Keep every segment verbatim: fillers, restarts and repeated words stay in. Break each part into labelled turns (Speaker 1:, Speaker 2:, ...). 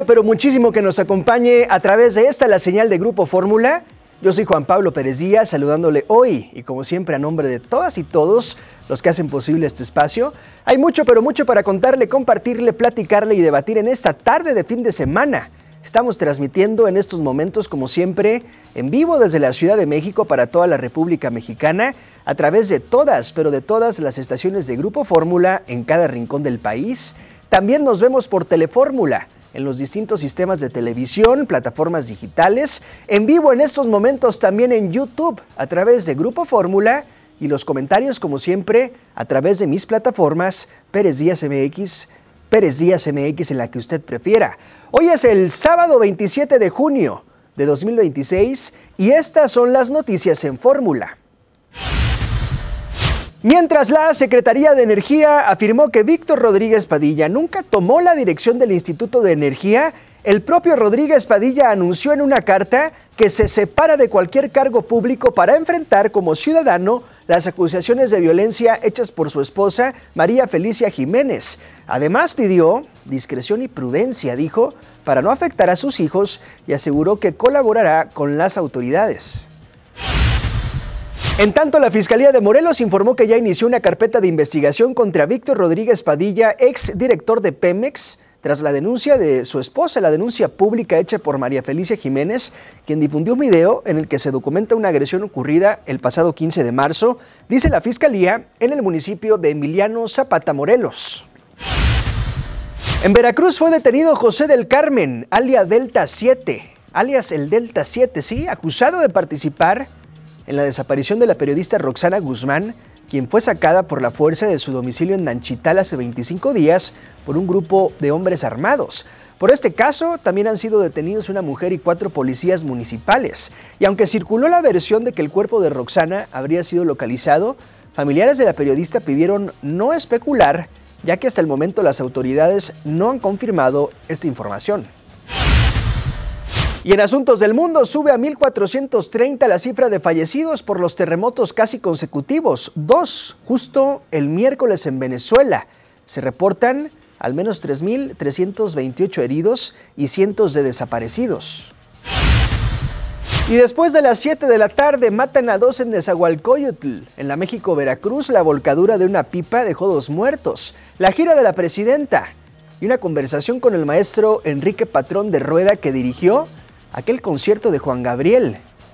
Speaker 1: pero muchísimo que nos acompañe a través de esta, la señal de Grupo Fórmula. Yo soy Juan Pablo Pérez Díaz, saludándole hoy y como siempre a nombre de todas y todos los que hacen posible este espacio. Hay mucho, pero mucho para contarle, compartirle, platicarle y debatir en esta tarde de fin de semana. Estamos transmitiendo en estos momentos, como siempre, en vivo desde la Ciudad de México para toda la República Mexicana, a través de todas, pero de todas las estaciones de Grupo Fórmula en cada rincón del país. También nos vemos por Telefórmula, en los distintos sistemas de televisión, plataformas digitales, en vivo en estos momentos también en YouTube, a través de Grupo Fórmula, y los comentarios, como siempre, a través de mis plataformas, Pérez Díaz M X, Pérez Díaz M X, en la que usted prefiera. Hoy es el sábado veintisiete de junio de dos mil veintiséis, y estas son las noticias en Fórmula. Mientras la Secretaría de Energía afirmó que Víctor Rodríguez Padilla nunca tomó la dirección del Instituto de Energía, el propio Rodríguez Padilla anunció en una carta que se separa de cualquier cargo público para enfrentar como ciudadano las acusaciones de violencia hechas por su esposa, María Felicia Jiménez. Además pidió discreción y prudencia, dijo, para no afectar a sus hijos, y aseguró que colaborará con las autoridades. En tanto, la Fiscalía de Morelos informó que ya inició una carpeta de investigación contra Víctor Rodríguez Padilla, ex director de Pemex, tras la denuncia de su esposa, la denuncia pública hecha por María Felicia Jiménez, quien difundió un video en el que se documenta una agresión ocurrida el pasado quince de marzo, dice la Fiscalía, en el municipio de Emiliano Zapata, Morelos. En Veracruz fue detenido José del Carmen, alias Delta siete, alias el Delta siete, sí, acusado de participar en la desaparición de la periodista Roxana Guzmán, quien fue sacada por la fuerza de su domicilio en Nanchital hace veinticinco días por un grupo de hombres armados. Por este caso, también han sido detenidos una mujer y cuatro policías municipales. Y aunque circuló la versión de que el cuerpo de Roxana habría sido localizado, familiares de la periodista pidieron no especular, ya que hasta el momento las autoridades no han confirmado esta información. Y en asuntos del mundo, sube a mil cuatrocientos treinta la cifra de fallecidos por los terremotos casi consecutivos. Dos, justo el miércoles en Venezuela. Se reportan al menos tres mil trescientos veintiocho heridos y cientos de desaparecidos. Y después de las siete de la tarde, matan a dos en Nezahualcóyotl. En la México-Veracruz, la volcadura de una pipa dejó dos muertos. La gira de la presidenta y una conversación con el maestro Enrique Patrón de Rueda, que dirigió aquel concierto de Juan Gabriel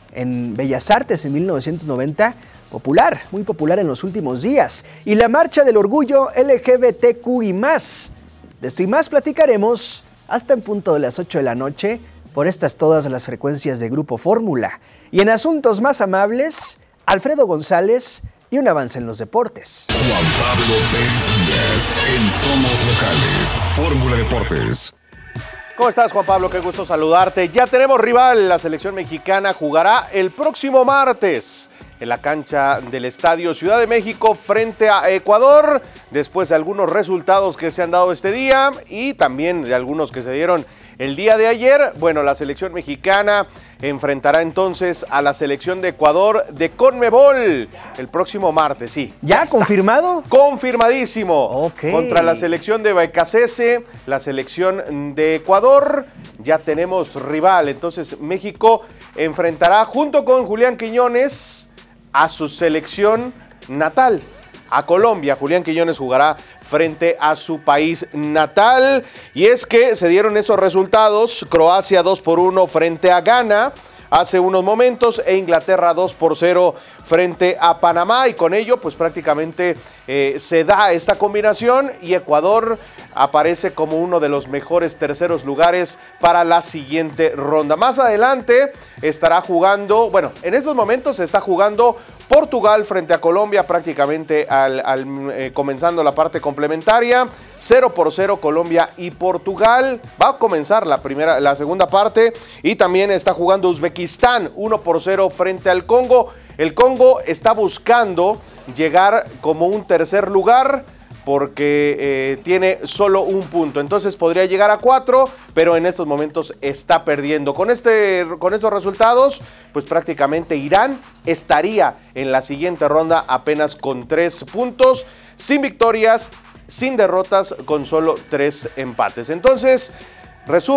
Speaker 1: en Bellas Artes en mil novecientos noventa, popular, muy popular en los últimos días. Y la marcha del orgullo L G B T Q y más. De esto y más platicaremos hasta en punto de las ocho de la noche por estas todas las frecuencias de Grupo Fórmula. Y en asuntos más amables, Alfredo González y un avance en los deportes.
Speaker 2: Juan Pablo Pérez Díaz en Somos Locales, Fórmula Deportes.
Speaker 3: ¿Cómo estás, Juan Pablo? Qué gusto saludarte. Ya tenemos rival. La selección mexicana jugará el próximo martes en la cancha del Estadio Ciudad de México frente a Ecuador, después de algunos resultados que se han dado este día y también de algunos que se dieron el día de ayer. Bueno, la selección mexicana enfrentará entonces a la selección de Ecuador de CONMEBOL el próximo martes, sí.
Speaker 1: ¿Ya, ya confirmado?
Speaker 3: Confirmadísimo.
Speaker 1: Ok.
Speaker 3: Contra la selección de Becasese, la selección de Ecuador, ya tenemos rival. Entonces México enfrentará junto con Julián Quiñones a su selección natal, a Colombia. Julián Quiñones jugará frente a su país natal. Y es que se dieron esos resultados: Croacia dos por uno frente a Ghana hace unos momentos, e Inglaterra dos por cero frente a Panamá, y con ello pues prácticamente eh, se da esta combinación y Ecuador aparece como uno de los mejores terceros lugares para la siguiente ronda. Más adelante estará jugando, bueno, en estos momentos se está jugando Portugal frente a Colombia, prácticamente al, al eh, comenzando la parte complementaria, cero por cero Colombia y Portugal. Va a comenzar la primera, la segunda parte, y también está jugando Uzbekistán uno por cero frente al Congo. El Congo está buscando llegar como un tercer lugar porque eh, tiene solo un punto, entonces podría llegar a cuatro, pero en estos momentos está perdiendo. Con, este, con estos resultados, pues prácticamente Irán estaría en la siguiente ronda apenas con tres puntos, sin victorias, sin derrotas, con solo tres empates. Entonces, resumen,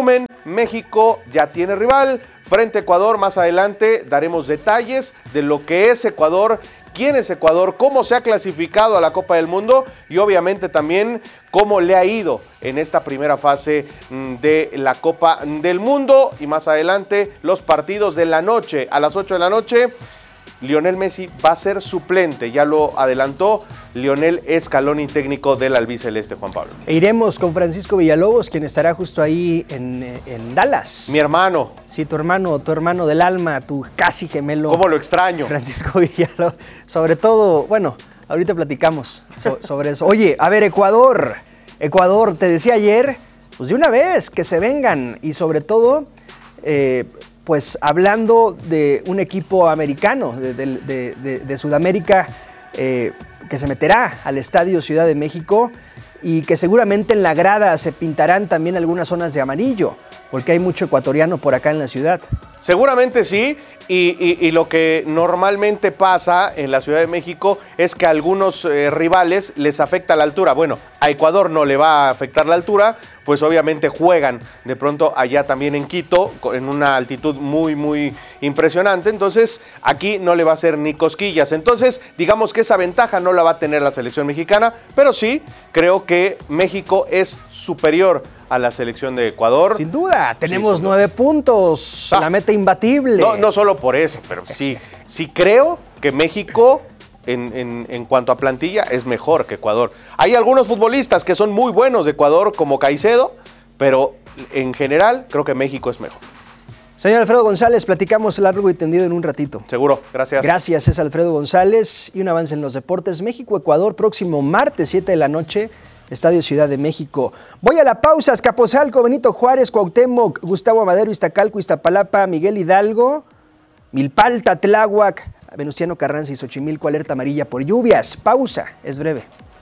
Speaker 3: México ya tiene rival frente a Ecuador. Más adelante daremos detalles de lo que es Ecuador, quién es Ecuador, cómo se ha clasificado a la Copa del Mundo y obviamente también cómo le ha ido en esta primera fase de la Copa del Mundo. Y más adelante los partidos de la noche, a las ocho de la noche, Lionel Messi va a ser suplente, ya lo adelantó Lionel Scaloni, técnico del albiceleste, Juan Pablo.
Speaker 1: E iremos con Francisco Villalobos, quien estará justo ahí en, en Dallas.
Speaker 3: Mi hermano.
Speaker 1: Sí, tu hermano, tu hermano del alma, tu casi gemelo.
Speaker 3: ¿Cómo lo extraño?
Speaker 1: Francisco Villalobos. Sobre todo, bueno, ahorita platicamos so, sobre eso. Oye, a ver, Ecuador. Ecuador, te decía ayer, pues de una vez, que se vengan. Y sobre todo, eh, pues hablando de un equipo americano de, de, de, de, de Sudamérica eh, que se meterá al Estadio Ciudad de México y que seguramente en la grada se pintarán también algunas zonas de amarillo, porque hay mucho ecuatoriano por acá en la ciudad.
Speaker 3: Seguramente sí, y, y, y lo que normalmente pasa en la Ciudad de México es que a algunos eh, rivales les afecta la altura. Bueno, a Ecuador no le va a afectar la altura, pues obviamente juegan de pronto allá también en Quito, en una altitud muy, muy impresionante. Entonces, aquí no le va a hacer ni cosquillas. Entonces, digamos que esa ventaja no la va a tener la selección mexicana, pero sí, creo que México es superior a la selección de Ecuador.
Speaker 1: Sin duda, tenemos
Speaker 3: sí,
Speaker 1: nueve puntos, ah, la meta imbatible.
Speaker 3: No, no solo por eso, pero sí, sí creo que México, en, en, en cuanto a plantilla, es mejor que Ecuador. Hay algunos futbolistas que son muy buenos de Ecuador, como Caicedo, pero en general creo que México es mejor.
Speaker 1: Señor Alfredo González, platicamos largo y tendido en un ratito.
Speaker 3: Seguro, gracias.
Speaker 1: Gracias, es Alfredo González. Y un avance en los deportes. México-Ecuador, próximo martes, siete de la noche, Estadio Ciudad de México. Voy a la pausa. Azcapotzalco, Benito Juárez, Cuauhtémoc, Gustavo Amadero, Iztacalco, Iztapalapa, Miguel Hidalgo, Milpalta, Tláhuac, Venustiano Carranza y Xochimilco, alerta amarilla por lluvias. Pausa, es breve.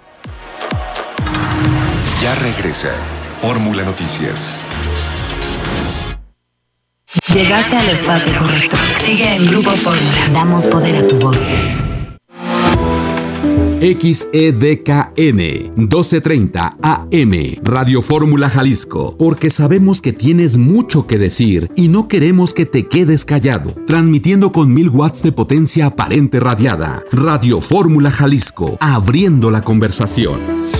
Speaker 2: Ya regresa Fórmula Noticias.
Speaker 4: Llegaste al espacio correcto. Sigue en Grupo Fórmula. Damos poder a tu voz.
Speaker 5: X E D K N doce treinta A M Radio Fórmula Jalisco, porque sabemos que tienes mucho que decir y no queremos que te quedes callado. Transmitiendo con mil watts de potencia aparente radiada. Radio Fórmula Jalisco, abriendo la conversación.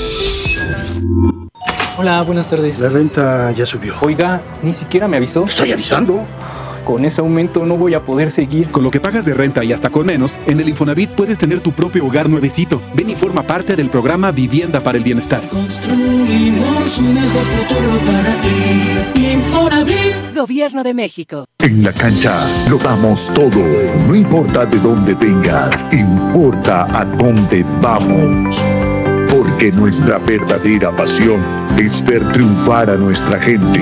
Speaker 6: Hola, buenas tardes.
Speaker 7: La renta ya subió.
Speaker 6: Oiga, ni siquiera me avisó.
Speaker 7: Estoy avisando.
Speaker 6: Con ese aumento no voy a poder seguir.
Speaker 8: Con lo que pagas de renta y hasta con menos, en el Infonavit puedes tener tu propio hogar nuevecito. Ven y forma parte del programa Vivienda para el Bienestar.
Speaker 9: Construimos un mejor futuro para ti. Infonavit.
Speaker 4: Gobierno de México.
Speaker 10: En la cancha lo damos todo. No importa de dónde vengas, importa a dónde vamos. Porque nuestra verdadera pasión es ver triunfar a nuestra gente.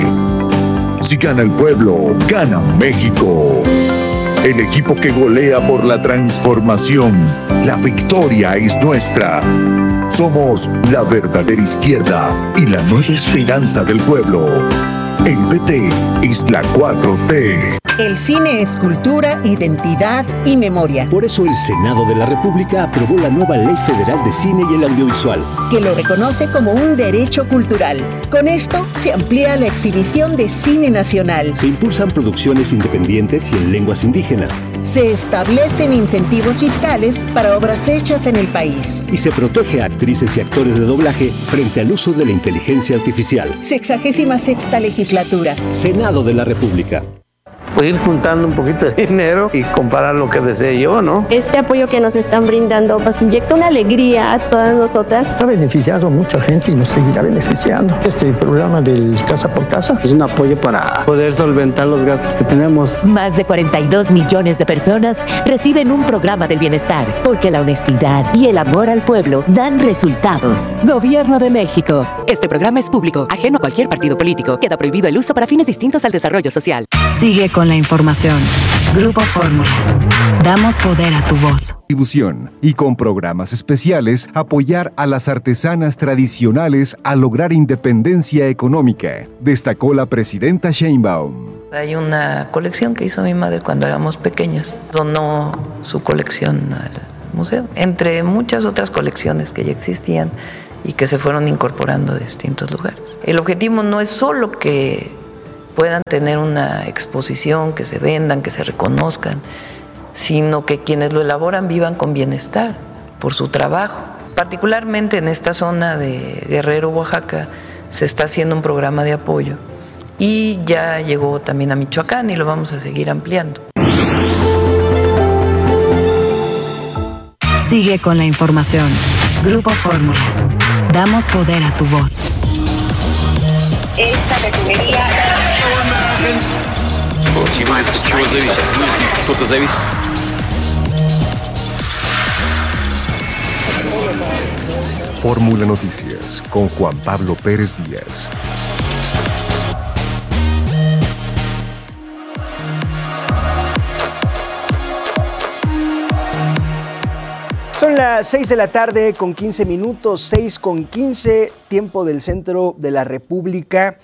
Speaker 10: Si gana el pueblo, gana México. El equipo que golea por la transformación. La victoria es nuestra. Somos la verdadera izquierda y la nueva esperanza del pueblo. El P T es la cuatro T.
Speaker 11: El cine es cultura, identidad y memoria.
Speaker 12: Por eso el Senado de la República aprobó la nueva Ley Federal de Cine y el Audiovisual,
Speaker 11: que lo reconoce como un derecho cultural. Con esto se amplía la exhibición de cine nacional.
Speaker 12: Se impulsan producciones independientes y en lenguas indígenas.
Speaker 11: Se establecen incentivos fiscales para obras hechas en el país.
Speaker 12: Y se protege a actrices y actores de doblaje frente al uso de la inteligencia artificial.
Speaker 11: Sexagésima sexta legislatura.
Speaker 12: Senado de la República.
Speaker 13: Pues ir juntando un poquito de dinero y comparar lo que desee yo, ¿no?
Speaker 14: Este apoyo que nos están brindando nos inyecta una alegría a todas nosotras.
Speaker 15: Ha beneficiado a mucha gente y nos seguirá beneficiando. Este programa del Casa por Casa
Speaker 13: es un apoyo para poder solventar los gastos que tenemos.
Speaker 4: Más de cuarenta y dos millones de personas reciben un programa del bienestar, porque la honestidad y el amor al pueblo dan resultados. Gobierno de México. Este programa es público, ajeno a cualquier partido político. Queda prohibido el uso para fines distintos al desarrollo social. Sigue con la información. Grupo Fórmula. Damos poder a tu voz.
Speaker 16: Distribución y con programas especiales apoyar a las artesanas tradicionales a lograr independencia económica, destacó la presidenta Sheinbaum.
Speaker 17: Hay una colección que hizo mi madre cuando éramos pequeños. Donó su colección al museo, entre muchas otras colecciones que ya existían y que se fueron incorporando de distintos lugares. El objetivo no es solo que puedan tener una exposición, que se vendan, que se reconozcan, sino que quienes lo elaboran vivan con bienestar por su trabajo. Particularmente en esta zona de Guerrero, Oaxaca, se está haciendo un programa de apoyo y ya llegó también a Michoacán y lo vamos a seguir ampliando.
Speaker 7: Sigue con la información. Grupo Fórmula. Damos poder a tu voz.
Speaker 18: Esta refinería...
Speaker 16: Fórmula Noticias con Juan Pablo Pérez Díaz.
Speaker 1: Son las seis de la tarde con quince minutos, seis con quince, tiempo del centro de la República.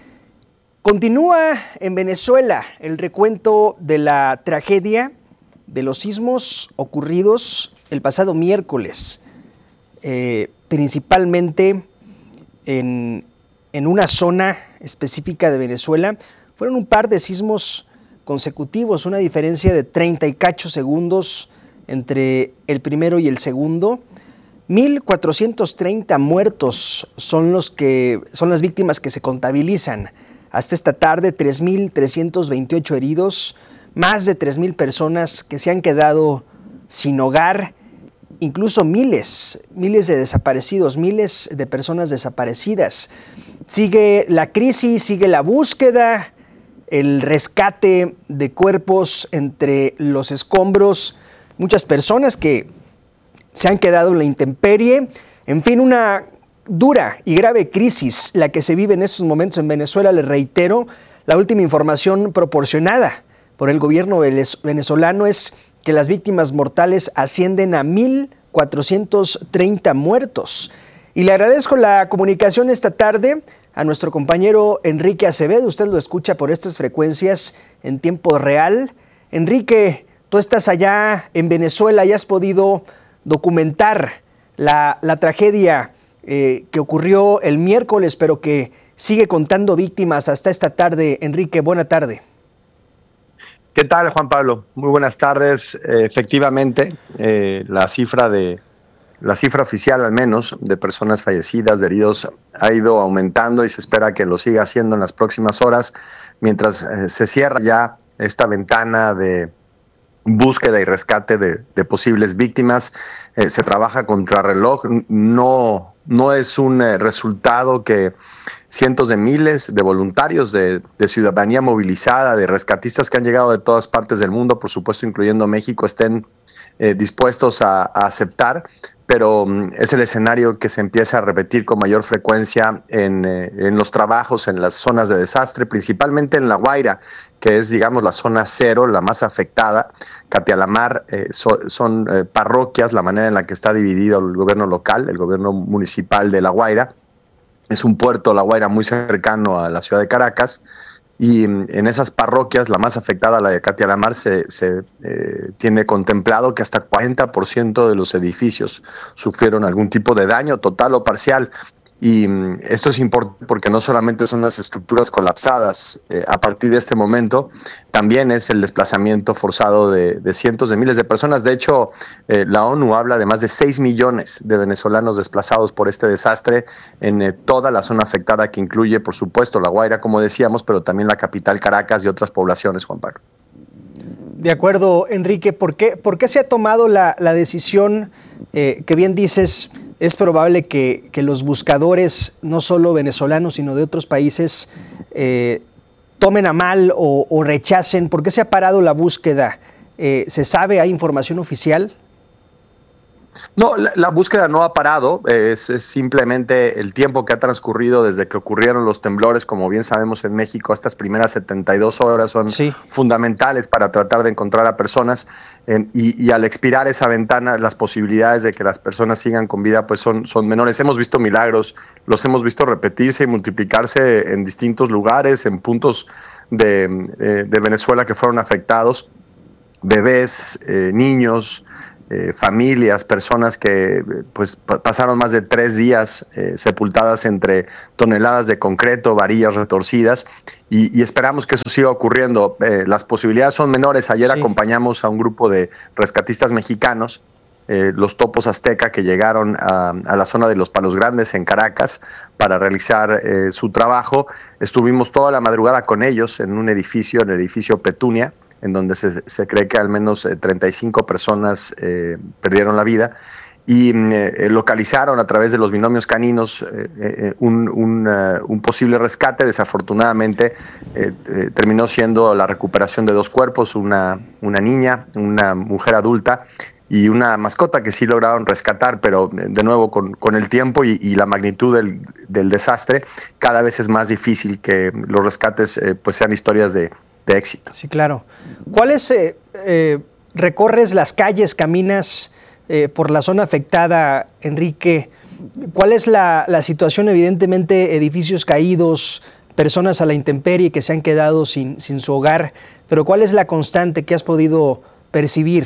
Speaker 1: Continúa en Venezuela el recuento de la tragedia de los sismos ocurridos el pasado miércoles, eh, principalmente en, en una zona específica de Venezuela. Fueron un par de sismos consecutivos, una diferencia de treinta y cacho segundos entre el primero y el segundo. mil cuatrocientos treinta muertos son, los que, son las víctimas que se contabilizan. Hasta esta tarde, tres mil trescientos veintiocho heridos, más de tres mil personas que se han quedado sin hogar, incluso miles, miles de desaparecidos, miles de personas desaparecidas. Sigue la crisis, sigue la búsqueda, el rescate de cuerpos entre los escombros, muchas personas que se han quedado en la intemperie. En fin, una dura y grave crisis la que se vive en estos momentos en Venezuela. Les reitero, la última información proporcionada por el gobierno venezolano es que las víctimas mortales ascienden a mil cuatrocientos treinta muertos. Y le agradezco la comunicación esta tarde a nuestro compañero Enrique Acevedo. Usted lo escucha por estas frecuencias en tiempo real. Enrique, tú estás allá en Venezuela y has podido documentar la, la tragedia eh, que ocurrió el miércoles, pero que sigue contando víctimas hasta esta tarde. Enrique, buena tarde.
Speaker 19: ¿Qué tal, Juan Pablo? Muy buenas tardes. Eh, efectivamente, eh, la cifra de la cifra oficial, al menos, de personas fallecidas, de heridos, ha ido aumentando y se espera que lo siga haciendo en las próximas horas, mientras eh, se cierra ya esta ventana de búsqueda y rescate de, de posibles víctimas. Eh, se trabaja contra reloj. No, no es un eh, resultado que cientos de miles de voluntarios, de, de ciudadanía movilizada, de rescatistas que han llegado de todas partes del mundo, por supuesto incluyendo México, estén eh, dispuestos a, a aceptar, pero um, es el escenario que se empieza a repetir con mayor frecuencia en, eh, en los trabajos, en las zonas de desastre, principalmente en La Guaira, que es, digamos, la zona cero, la más afectada. Catialamar eh, so, son eh, parroquias, la manera en la que está dividido el gobierno local, el gobierno municipal de La Guaira. Es un puerto, La Guaira, muy cercano a la ciudad de Caracas, y en esas parroquias, la más afectada, la de Catialamar, se, se eh, tiene contemplado que hasta cuarenta por ciento de los edificios sufrieron algún tipo de daño total o parcial. Y esto es importante porque no solamente son las estructuras colapsadas, eh, a partir de este momento también es el desplazamiento forzado de, de cientos de miles de personas. De hecho, eh, la ONU habla de más de seis millones de venezolanos desplazados por este desastre en eh, toda la zona afectada, que incluye, por supuesto, La Guaira, como decíamos, pero también la capital Caracas y otras poblaciones, Juan Pablo.
Speaker 1: De acuerdo, Enrique. ¿Por qué, por qué se ha tomado la, la decisión, eh, que bien dices, es probable que, que los buscadores, no solo venezolanos, sino de otros países, eh, tomen a mal o, o rechacen? ¿Por qué se ha parado la búsqueda? Eh, ¿Se sabe? ¿Hay información oficial?
Speaker 19: No, la, la búsqueda no ha parado, es, es simplemente el tiempo que ha transcurrido desde que ocurrieron los temblores. Como bien sabemos, en México estas primeras setenta y dos horas son sí. fundamentales para tratar de encontrar a personas, eh, y, y al expirar esa ventana, las posibilidades de que las personas sigan con vida pues son, son menores. Hemos visto milagros, los hemos visto repetirse y multiplicarse en distintos lugares, en puntos de, de, de Venezuela que fueron afectados, bebés, eh, niños, eh, familias, personas que pues pasaron más de tres días eh, sepultadas entre toneladas de concreto, varillas retorcidas, y, y esperamos que eso siga ocurriendo. Eh, las posibilidades son menores. Ayer sí. acompañamos a un grupo de rescatistas mexicanos, Eh, los Topos Azteca, que llegaron a, a la zona de Los Palos Grandes en Caracas para realizar eh, su trabajo. Estuvimos toda la madrugada con ellos en un edificio, en el edificio Petunia, en donde se, se cree que al menos eh, treinta y cinco personas eh, perdieron la vida, y eh, localizaron a través de los binomios caninos eh, eh, un, un, uh, un posible rescate. Desafortunadamente eh, eh, terminó siendo la recuperación de dos cuerpos, una, una niña, una mujer adulta, y una mascota que sí lograron rescatar, pero de nuevo con, con el tiempo y, y la magnitud del, del desastre, cada vez es más difícil que los rescates eh, pues sean historias de, de éxito.
Speaker 1: Sí, claro. ¿Cuáles eh, eh, recorres las calles, caminas eh, por la zona afectada, Enrique? ¿Cuál es la, la situación? Evidentemente, edificios caídos, personas a la intemperie que se han quedado sin, sin su hogar, pero ¿cuál es la constante que has podido percibir?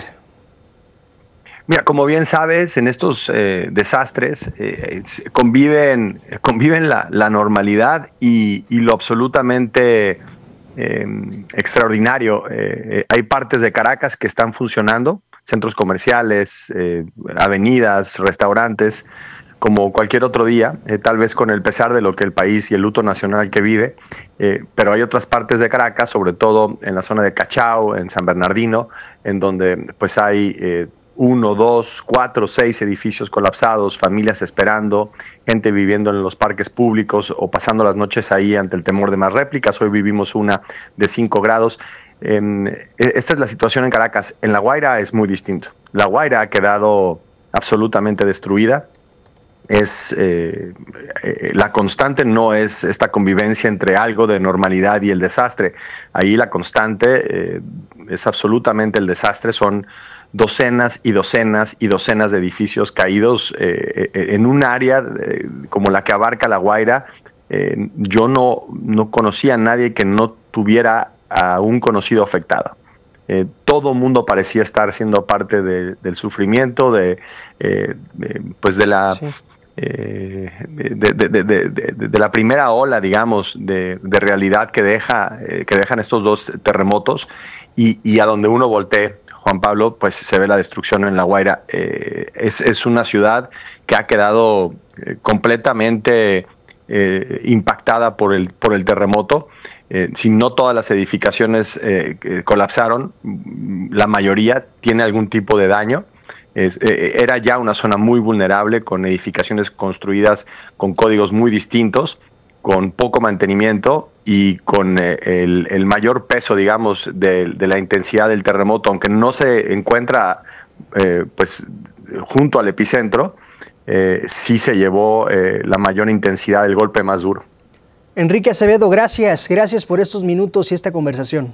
Speaker 19: Mira, como bien sabes, en estos eh, desastres eh, conviven, conviven la, la normalidad y, y lo absolutamente eh, extraordinario. Eh, hay partes de Caracas que están funcionando, centros comerciales, eh, avenidas, restaurantes, como cualquier otro día, eh, tal vez con el pesar de lo que el país y el luto nacional que vive, eh, pero hay otras partes de Caracas, sobre todo en la zona de Cachao, en San Bernardino, en donde pues hay eh, uno, dos, cuatro, seis edificios colapsados, familias esperando, gente viviendo en los parques públicos o pasando las noches ahí ante el temor de más réplicas. Hoy vivimos una de cinco grados. Eh, esta es la situación en Caracas. En La Guaira es muy distinto. La Guaira ha quedado absolutamente destruida. Es eh, eh, la constante no es esta convivencia entre algo de normalidad y el desastre. Ahí la constante eh, es absolutamente el desastre. Son docenas y docenas y docenas de edificios caídos eh, en un área eh, como la que abarca La Guaira. Eh, yo no, no conocía a nadie que no tuviera a un conocido afectado. Eh, todo mundo parecía estar siendo parte de, del sufrimiento, de, eh, de, pues de la... Sí. Eh, de, de, de, de, de, de la primera ola, digamos, de, de realidad que, deja, eh, que dejan estos dos terremotos, y, y a donde uno voltee, Juan Pablo, pues se ve la destrucción en La Guaira. Eh, es, es una ciudad que ha quedado eh, completamente eh, impactada por el, por el terremoto. Eh, si no todas las edificaciones eh, colapsaron, la mayoría tiene algún tipo de daño. Es, eh, era ya una zona muy vulnerable, con edificaciones construidas con códigos muy distintos, con poco mantenimiento y con eh, el, el mayor peso, digamos, de, de la intensidad del terremoto, aunque no se encuentra eh, pues junto al epicentro, eh, sí se llevó eh, la mayor intensidad del golpe más duro.
Speaker 1: Enrique Acevedo, gracias, gracias por estos minutos y esta conversación.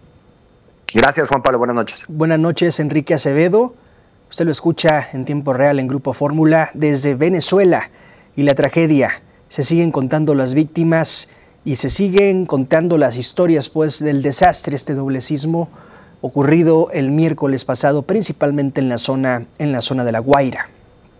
Speaker 19: Gracias, Juan Pablo, buenas noches.
Speaker 1: Buenas noches, Enrique Acevedo. Usted lo escucha en tiempo real en Grupo Fórmula desde Venezuela, y la tragedia. Se siguen contando las víctimas y se siguen contando las historias pues del desastre, este doble sismo ocurrido el miércoles pasado, principalmente en la zona, en la zona de La Guaira.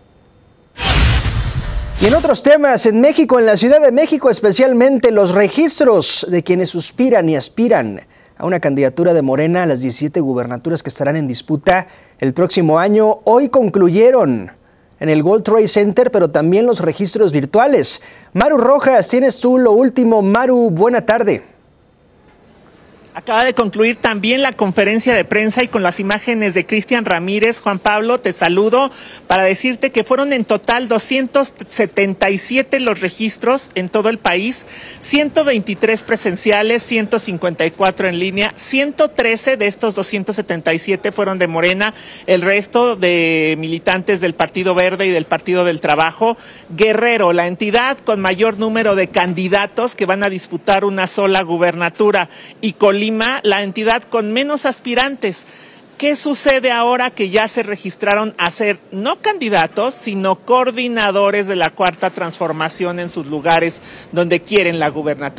Speaker 1: Y en otros temas, en México, en la Ciudad de México especialmente, los registros de quienes suspiran y aspiran a una candidatura de Morena a las diecisiete gubernaturas que estarán en disputa el próximo año, hoy concluyeron en el World Trade Center, pero también los registros virtuales. Maru Rojas, tienes tú lo último. Maru, buena tarde.
Speaker 18: Acaba de concluir también la conferencia de prensa, y con las imágenes de Cristian Ramírez. Juan Pablo, te saludo para decirte que fueron en total doscientos setenta y siete los registros en todo el país, ciento veintitrés presenciales, ciento cincuenta y cuatro en línea, ciento trece de estos doscientos setenta y siete fueron de Morena, el resto de militantes del Partido Verde y del Partido del Trabajo. Guerrero, la entidad con mayor número de candidatos que van a disputar una sola gubernatura, y Colima, la entidad con menos aspirantes. ¿Qué sucede ahora que ya se registraron a ser no candidatos, sino coordinadores de la Cuarta Transformación en sus lugares donde quieren la gubernatura?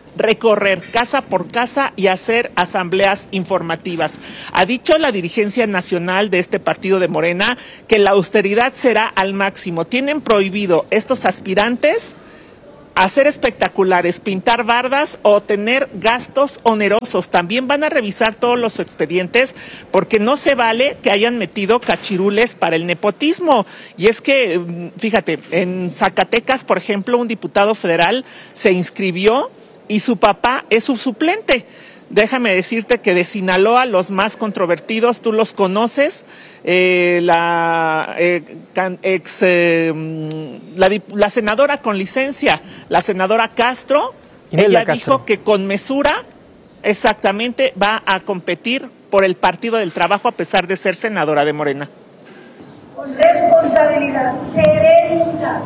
Speaker 18: recorrer casa por casa y hacer asambleas informativas. Ha dicho la dirigencia nacional de este partido de Morena que la austeridad será al máximo. Tienen prohibido estos aspirantes hacer espectaculares, pintar bardas o tener gastos onerosos. También van a revisar todos los expedientes porque no se vale que hayan metido cachirules para el nepotismo. Y es que, fíjate, en Zacatecas, por ejemplo, un diputado federal se inscribió y su papá es su suplente. Déjame decirte que de Sinaloa, los más controvertidos, tú los conoces, eh, la, eh, can, ex, eh, la, la senadora con licencia, la senadora Castro, ella Castro. dijo que con mesura exactamente va a competir por el Partido del Trabajo a pesar de ser senadora de Morena.
Speaker 20: Con responsabilidad, serenidad,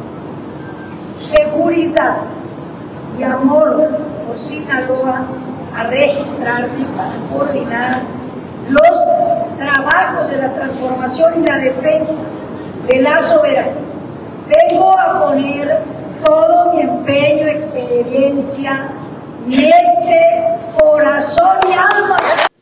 Speaker 20: seguridad y amor por Sinaloa, a registrarme para coordinar los trabajos de la transformación y la defensa de la soberanía. Vengo a poner todo mi empeño, experiencia, mente, corazón y alma.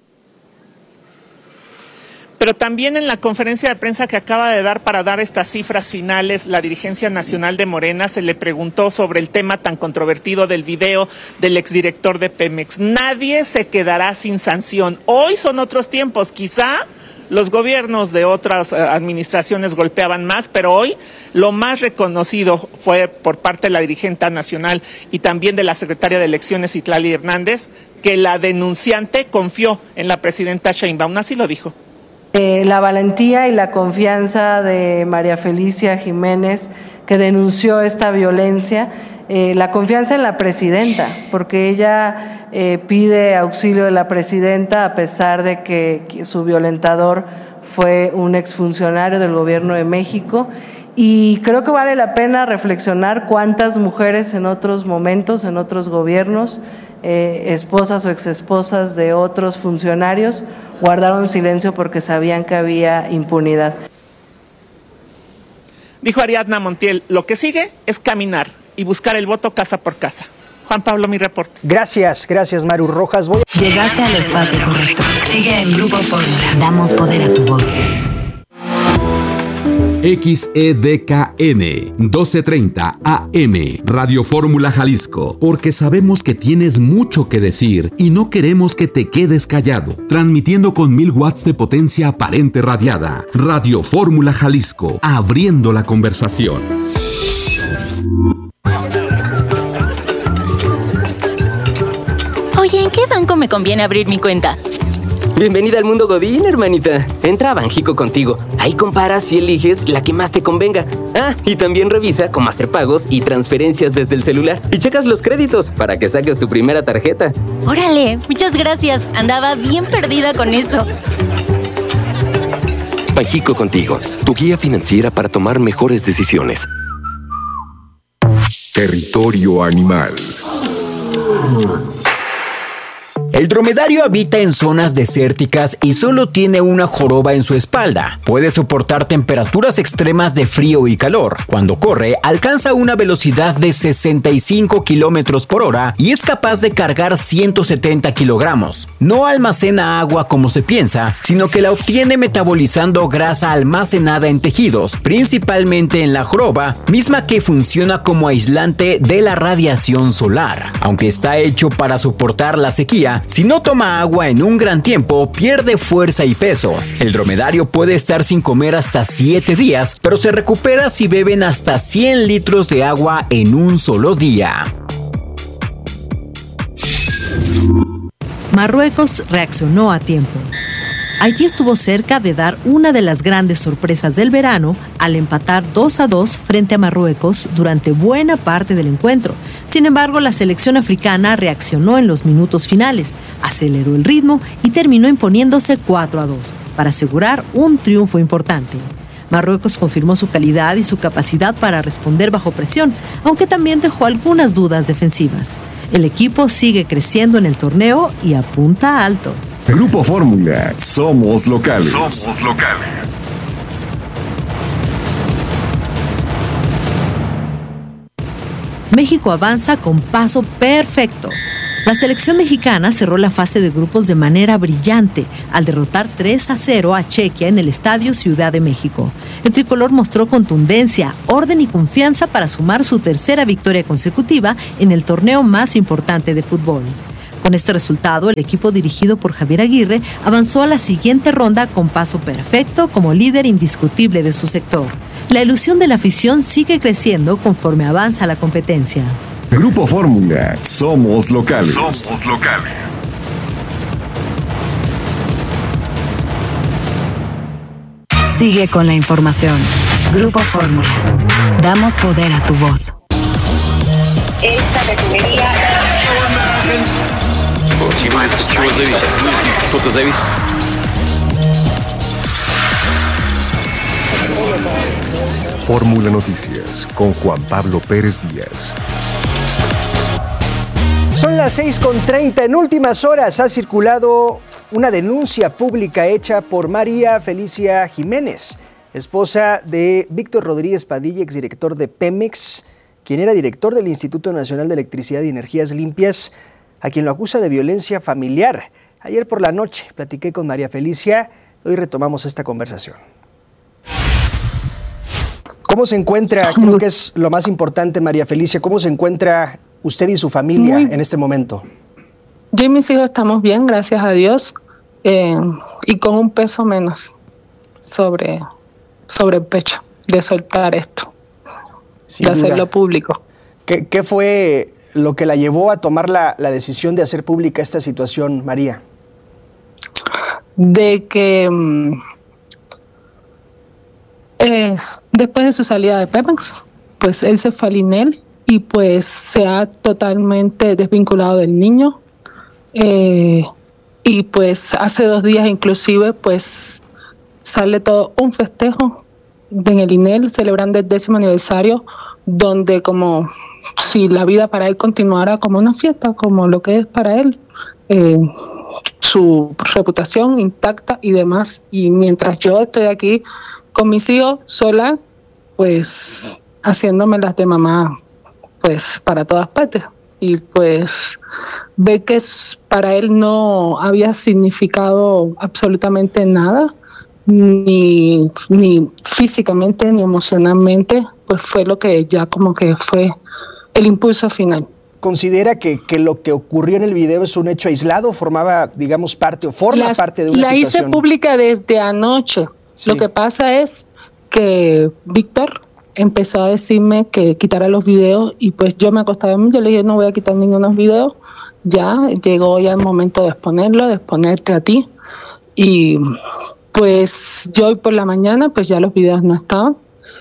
Speaker 18: Pero también en la conferencia de prensa que acaba de dar para dar estas cifras finales, la dirigencia nacional de Morena se le preguntó sobre el tema tan controvertido del video del exdirector de Pemex. Nadie se quedará sin sanción. Hoy son otros tiempos, quizá los gobiernos de otras administraciones golpeaban más, pero hoy lo más reconocido fue por parte de la dirigente nacional y también de la secretaria de Elecciones, Citlali Hernández, que la denunciante confió en la presidenta Sheinbaum, así lo dijo.
Speaker 21: Eh, la valentía y la confianza de María Felicia Jiménez, que denunció esta violencia, eh, la confianza en la presidenta, porque ella eh, pide auxilio de la presidenta a pesar de que, que su violentador fue un exfuncionario del gobierno de México. Y creo que vale la pena reflexionar cuántas mujeres en otros momentos, en otros gobiernos, eh, esposas o exesposas de otros funcionarios, guardaron silencio porque sabían que había impunidad.
Speaker 18: Dijo Ariadna Montiel, lo que sigue es caminar y buscar el voto casa por casa. Juan Pablo, mi reporte.
Speaker 1: Gracias, gracias Maru Rojas. Voy a...
Speaker 7: Llegaste al espacio correcto. Sigue en Grupo Fórmula. Damos poder a tu voz.
Speaker 5: X E D K N doce treinta A M Radio Fórmula Jalisco, porque sabemos que tienes mucho que decir y no queremos que te quedes callado. Transmitiendo con mil watts de potencia aparente radiada. Radio Fórmula Jalisco, abriendo la conversación.
Speaker 22: Oye, ¿en qué banco me conviene abrir mi cuenta?
Speaker 23: Bienvenida al mundo Godín, hermanita. Entra a Banjico contigo. Ahí comparas y eliges la que más te convenga. Ah, y también revisa cómo hacer pagos y transferencias desde el celular. Y checas los créditos para que saques tu primera tarjeta.
Speaker 22: Órale, muchas gracias. Andaba bien perdida con eso.
Speaker 24: Banjico contigo, tu guía financiera para tomar mejores decisiones.
Speaker 10: Territorio animal.
Speaker 25: El dromedario habita en zonas desérticas y solo tiene una joroba en su espalda. Puede soportar temperaturas extremas de frío y calor. Cuando corre, alcanza una velocidad de sesenta y cinco kilómetros por hora y es capaz de cargar ciento setenta kilogramos. No almacena agua como se piensa, sino que la obtiene metabolizando grasa almacenada en tejidos, principalmente en la joroba, misma que funciona como aislante de la radiación solar. Aunque está hecho para soportar la sequía, si no toma agua en un gran tiempo, pierde fuerza y peso. El dromedario puede estar sin comer hasta siete días, pero se recupera si beben hasta cien litros de agua en un solo día.
Speaker 26: Marruecos reaccionó a tiempo. Haití estuvo cerca de dar una de las grandes sorpresas del verano al empatar dos a dos frente a Marruecos durante buena parte del encuentro. Sin embargo, la selección africana reaccionó en los minutos finales, aceleró el ritmo y terminó imponiéndose cuatro a dos para asegurar un triunfo importante. Marruecos confirmó su calidad y su capacidad para responder bajo presión, aunque también dejó algunas dudas defensivas. El equipo sigue creciendo en el torneo y apunta alto.
Speaker 16: Grupo Fórmula, somos locales.
Speaker 2: Somos locales.
Speaker 26: México avanza con paso perfecto. La selección mexicana cerró la fase de grupos de manera brillante al derrotar tres a cero a Chequia en el Estadio Ciudad de México. El tricolor mostró contundencia, orden y confianza para sumar su tercera victoria consecutiva en el torneo más importante de fútbol. Con este resultado, el equipo dirigido por Javier Aguirre avanzó a la siguiente ronda con paso perfecto como líder indiscutible de su sector. La ilusión de la afición sigue creciendo conforme avanza la competencia.
Speaker 16: Grupo Fórmula, somos locales.
Speaker 2: Somos locales.
Speaker 7: Sigue con la información. Grupo Fórmula. Damos poder a tu voz.
Speaker 20: Esta refinería...
Speaker 16: Fórmula Noticias con Juan Pablo Pérez Díaz.
Speaker 1: Son las seis con treinta. En últimas horas ha circulado una denuncia pública hecha por María Felicia Jiménez, esposa de Víctor Rodríguez Padilla, exdirector de Pemex, quien era director del Instituto Nacional de Electricidad y Energías Limpias, a quien lo acusa de violencia familiar. Ayer por la noche platiqué con María Felicia, hoy retomamos esta conversación. ¿Cómo se encuentra? Creo que es lo más importante, María Felicia. ¿Cómo se encuentra usted y su familia Muy, en este momento?
Speaker 3: Yo y mis hijos estamos bien, gracias a Dios, eh, y con un peso menos sobre, sobre el pecho de soltar esto, Sin de duda. hacerlo público.
Speaker 1: ¿Qué, ¿Qué fue lo que la llevó a tomar la, la decisión de hacer pública esta situación, María?
Speaker 3: De que eh, después de su salida de Pemex, pues él se fue al INEL y pues se ha totalmente desvinculado del niño. Eh, y pues hace dos días inclusive pues sale todo un festejo en el INEL celebrando el décimo aniversario, donde como si la vida para él continuara como una fiesta, como lo que es para él, eh, su reputación intacta y demás. Y mientras yo estoy aquí con mis hijos sola, pues haciéndome las de mamá, pues para todas partes. Y pues ve que para él no había significado absolutamente nada, ni, ni físicamente ni emocionalmente, pues fue lo que ya como que fue el impulso final.
Speaker 1: ¿Considera que, que lo que ocurrió en el video es un hecho aislado, formaba, digamos, parte o forma Las, parte de una
Speaker 3: la
Speaker 1: situación?
Speaker 3: La hice pública desde anoche. Sí. Lo que pasa es que Víctor empezó a decirme que quitara los videos y pues yo me acostaba, yo le dije no voy a quitar ningunos videos, ya llegó ya el momento de exponerlo, de exponerte a ti y pues yo hoy por la mañana pues ya los videos no estaban,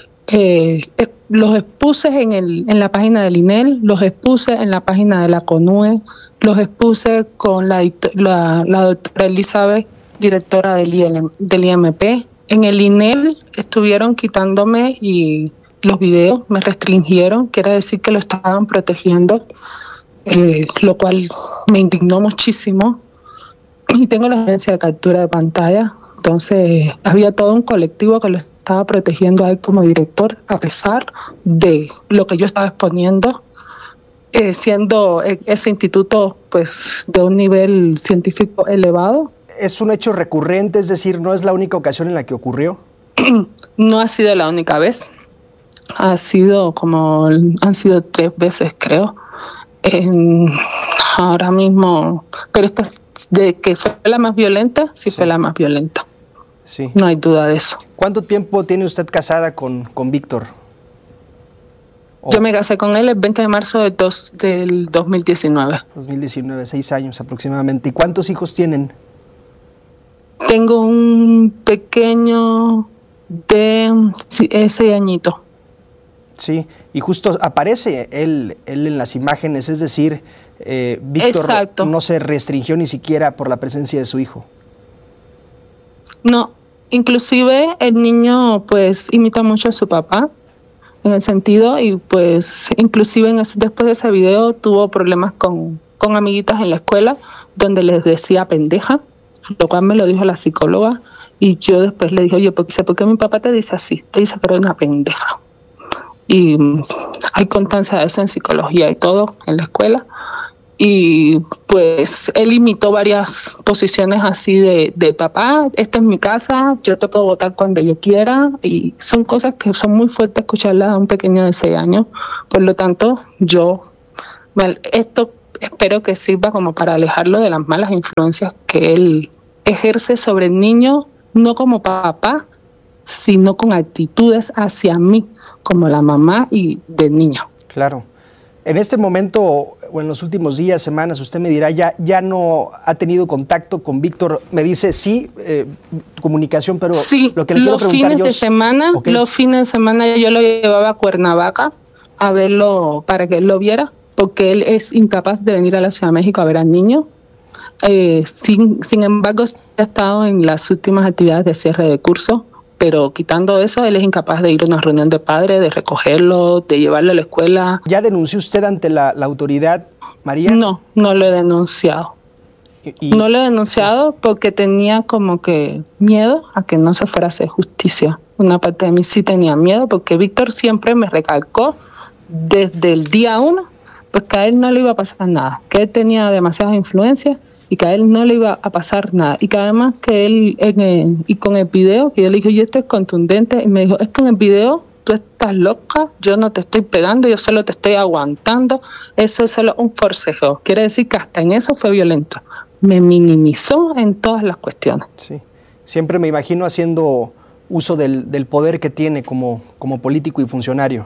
Speaker 3: eh, los expuse en, el, en la página del INEL, los expuse en la página de la CONUE, los expuse con la, la, la doctora Elizabeth, directora del, I L, del I M P. En el INEL estuvieron quitándome y los videos, me restringieron, quiere decir que lo estaban protegiendo, eh, lo cual me indignó muchísimo. Y tengo la agencia de captura de pantalla, entonces había todo un colectivo que lo estaba protegiendo a él como director, a pesar de lo que yo estaba exponiendo, eh, siendo ese instituto pues de un nivel científico elevado.
Speaker 1: ¿Es un hecho recurrente, es decir, no es la única ocasión en la que ocurrió?
Speaker 3: No ha sido la única vez. Ha sido como, han sido tres veces creo, en, ahora mismo, pero esta de que fue la más violenta, sí, sí fue la más violenta, sí. No hay duda de eso.
Speaker 1: ¿Cuánto tiempo tiene usted casada con, con Víctor?
Speaker 3: Oh. Yo me casé con él el veinte de marzo del, dos, del dos mil diecinueve.
Speaker 1: dos mil diecinueve, seis años aproximadamente. ¿Y cuántos hijos tienen?
Speaker 3: Tengo un pequeño de seis añitos.
Speaker 1: Sí, y justo aparece él, él en las imágenes, es decir, eh, Víctor Exacto. no se restringió ni siquiera por la presencia de su hijo.
Speaker 3: No, inclusive el niño pues imita mucho a su papá en el sentido y pues inclusive en ese, después de ese video tuvo problemas con, con amiguitas en la escuela donde les decía pendeja, lo cual me lo dijo la psicóloga y yo después le dije, oye, ¿por qué, ¿por qué mi papá te dice así? Te dice que eres una pendeja. y hay constancia de eso en psicología y todo en la escuela. Y pues él imitó varias posiciones así de, de papá, esta es mi casa, yo te puedo votar cuando yo quiera, y son cosas que son muy fuertes escucharlas a un pequeño de seis años. Por lo tanto, yo well, esto espero que sirva como para alejarlo de las malas influencias que él ejerce sobre el niño, no como papá, sino con actitudes hacia mí, como la mamá y del niño.
Speaker 1: Claro. En este momento, o en los últimos días, semanas, usted me dirá, ya, ya no ha tenido contacto con Víctor. Me dice, sí, eh, comunicación, pero
Speaker 3: sí,
Speaker 1: lo que le quiero preguntar
Speaker 3: fines
Speaker 1: yo...
Speaker 3: de semana, okay. Los fines de semana yo lo llevaba a Cuernavaca a verlo, para que él lo viera, porque él es incapaz de venir a la Ciudad de México a ver al niño. Eh, sin, sin embargo, ha estado en las últimas actividades de cierre de curso, pero quitando eso, él es incapaz de ir a una reunión de padres, de recogerlo, de llevarlo a la escuela.
Speaker 1: ¿Ya denunció usted ante la, la autoridad, María?
Speaker 3: No, no lo he denunciado. ¿Y? No lo he denunciado sí. porque tenía como que miedo a que no se fuera a hacer justicia. Una parte de mí sí tenía miedo, porque Víctor siempre me recalcó desde el día uno, pues que a él no le iba a pasar nada, que él tenía demasiadas influencias y que a él no le iba a pasar nada, y que además que él, en el, y con el video, que yo le dije, yo esto es contundente, y me dijo, es que en el video tú estás loca, yo no te estoy pegando, yo solo te estoy aguantando, eso es solo un forcejeo, quiere decir que hasta en eso fue violento, me minimizó en todas las cuestiones.
Speaker 1: Sí, siempre me imagino haciendo uso del, del poder que tiene como, como político y funcionario.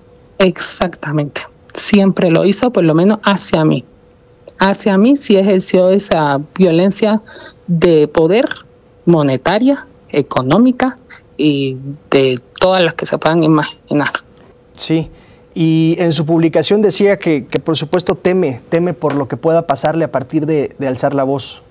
Speaker 3: Exactamente, siempre lo hizo, por lo menos hacia mí. Hacia mí sí ejerció esa violencia de poder monetaria, económica y de todas las que se puedan imaginar.
Speaker 1: Sí, y en su publicación decía que, que por supuesto teme, teme por lo que pueda pasarle a partir de, de alzar la voz.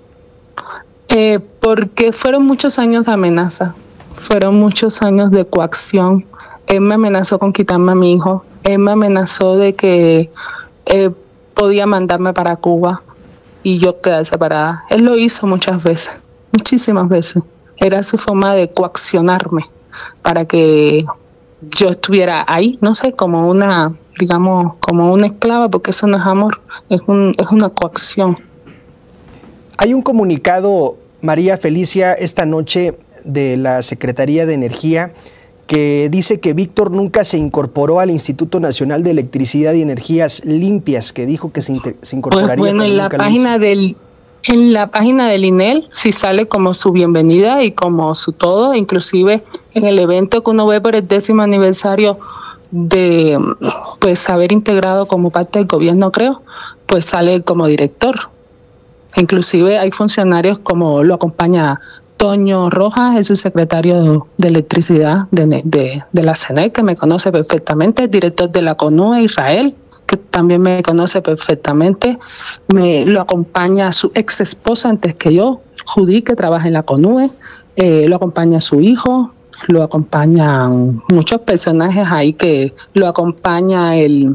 Speaker 3: Eh, porque fueron muchos años de amenaza, fueron muchos años de coacción. Él me amenazó con quitarme a mi hijo, él me amenazó de que... Eh, podía mandarme para Cuba y yo quedar separada. Él lo hizo muchas veces, muchísimas veces. Era su forma de coaccionarme para que yo estuviera ahí, no sé, como una, digamos, como una esclava, porque eso no es amor, es, un, es una coacción.
Speaker 1: Hay un comunicado, María Felicia, esta noche de la Secretaría de Energía, que dice que Víctor nunca se incorporó al Instituto Nacional de Electricidad y Energías Limpias, que dijo que se, inter- se incorporaría.
Speaker 3: Pues bueno, en la página del en la página del I N E L sí sale como su bienvenida y como su todo, inclusive en el evento que uno ve por el décimo aniversario de pues haber integrado como parte del gobierno, creo, pues sale como director. Inclusive hay funcionarios como lo acompaña Toño Rojas, es su secretario de electricidad de, de, de la C N E, que me conoce perfectamente, el director de la CONUE, Israel, que también me conoce perfectamente, me lo acompaña su ex esposa antes que yo, Judy, que trabaja en la CONUE, eh, lo acompaña su hijo, lo acompañan muchos personajes ahí, que lo acompaña el,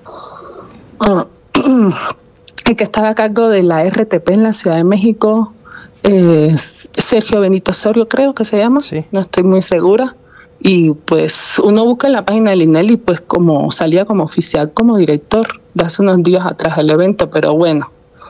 Speaker 3: uh, el que estaba a cargo de la R T P en la Ciudad de México, Eh, Sergio Benito Osorio, creo que se llama, sí. No estoy muy segura, y pues uno busca en la página del I N E L y pues como salía como oficial, como director de hace unos días atrás del evento, pero bueno,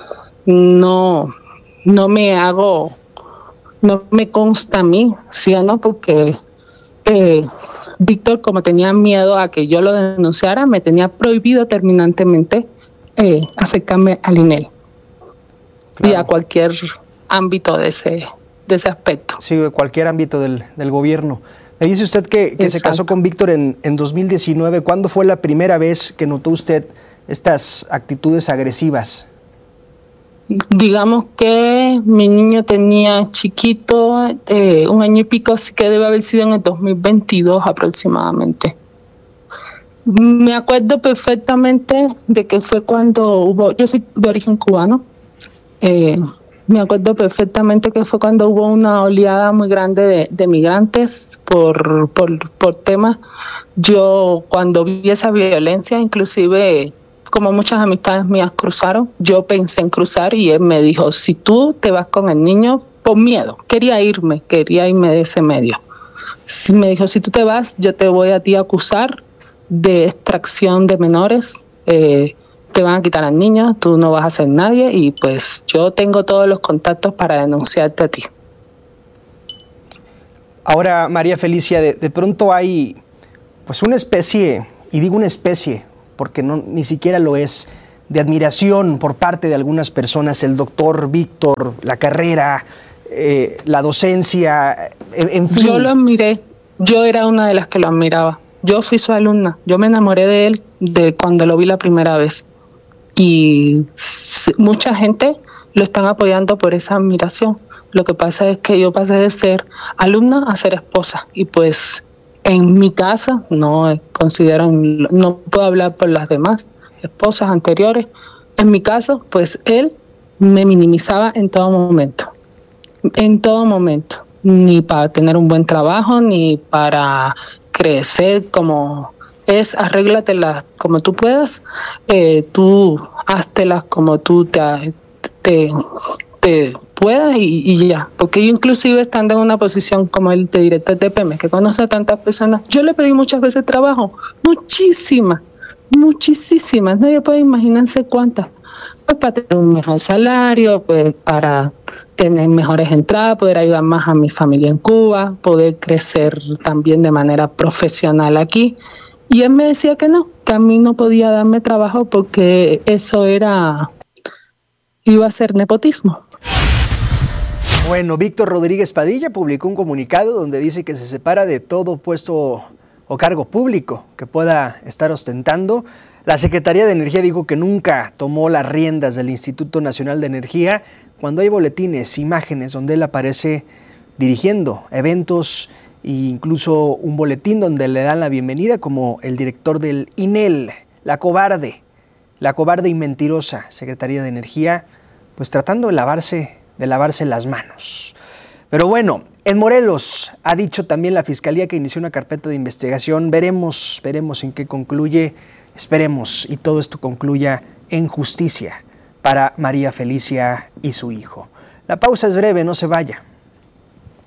Speaker 3: no, no me hago, no me consta a mí, ¿sí o no? Porque eh, Víctor, como tenía miedo a que yo lo denunciara, me tenía prohibido terminantemente eh, acercarme al I N E L, claro. Y a cualquier ámbito de ese de ese aspecto.
Speaker 1: Sí, de cualquier ámbito del, del gobierno. Me dice usted que, que se casó con Víctor en, en dos mil diecinueve. ¿Cuándo fue la primera vez que notó usted estas actitudes agresivas?
Speaker 3: Digamos que mi niño tenía chiquito, eh, un año y pico, así que debe haber sido en el dos mil veintidós aproximadamente. Me acuerdo perfectamente de que fue cuando hubo, yo soy de origen cubano, eh, me acuerdo perfectamente que fue cuando hubo una oleada muy grande de, de migrantes por, por, por temas. Yo cuando vi esa violencia, inclusive como muchas amistades mías cruzaron, yo pensé en cruzar y él me dijo, si tú te vas con el niño, por miedo, quería irme, quería irme de ese medio. Me dijo, si tú te vas, yo te voy a ti a acusar de extracción de menores. Eh, te van a quitar al niño, tú no vas a ser nadie y pues yo tengo todos los contactos para denunciarte a ti.
Speaker 1: Ahora, María Felicia, de, de pronto hay pues una especie, y digo una especie porque no, ni siquiera lo es, de admiración por parte de algunas personas, el doctor Víctor, la carrera, eh, la docencia, en, en fin.
Speaker 3: Yo lo admiré, yo era una de las que lo admiraba. Yo fui su alumna, yo me enamoré de él de cuando lo vi la primera vez. Y mucha gente lo están apoyando por esa admiración. Lo que pasa es que yo pasé de ser alumna a ser esposa. Y pues en mi casa, no considero, no puedo hablar por las demás esposas anteriores. En mi caso, pues él me minimizaba en todo momento. En todo momento. Ni para tener un buen trabajo, ni para crecer como es, arréglatelas como tú puedas, eh, tú háztelas como tú te, te, te puedas y, y ya. Porque yo inclusive estando en una posición como el de director de Pemex, que conoce a tantas personas, yo le pedí muchas veces trabajo, muchísimas, muchísimas, nadie puede imaginarse cuántas. Pues para tener un mejor salario, pues para tener mejores entradas, poder ayudar más a mi familia en Cuba, poder crecer también de manera profesional aquí. Y él me decía que no, que a mí no podía darme trabajo porque eso era, iba a ser nepotismo.
Speaker 1: Bueno, Víctor Rodríguez Padilla publicó un comunicado donde dice que se separa de todo puesto o cargo público que pueda estar ostentando. La Secretaría de Energía dijo que nunca tomó las riendas del Instituto Nacional de Energía cuando hay boletines, imágenes donde él aparece dirigiendo eventos e incluso un boletín donde le dan la bienvenida como el director del I N E L, la cobarde, la cobarde y mentirosa Secretaría de Energía, pues tratando de lavarse, de lavarse las manos. Pero bueno, en Morelos ha dicho también la Fiscalía que inició una carpeta de investigación. Veremos, veremos en qué concluye. Esperemos y todo esto concluya en justicia para María Felicia y su hijo. La pausa es breve, no se vaya.